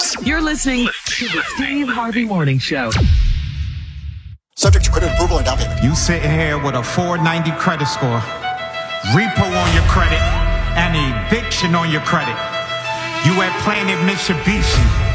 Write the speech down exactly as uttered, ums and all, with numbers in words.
You're listening to the Steve Harvey Morning Show. Subject to credit approval and down payment. You sitting here with a four ninety credit score, repo on your credit, and eviction on your credit. You at Planet Mitsubishi.